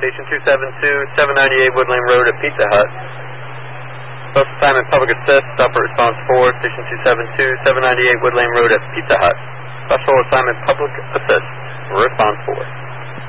Station 272, 798 Woodlane Road at Pizza Hut. Bus assignment Public Assist, upper response 4, Station 272, 798 Woodlane Road at Pizza Hut. Special assignment Public Assist, response 4.